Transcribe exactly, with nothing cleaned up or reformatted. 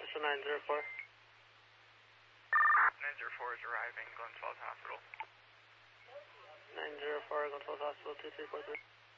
Position nine zero four. nine zero four is arriving, Glens Falls Hospital. nine zero four, Glens Falls Hospital, two three four three.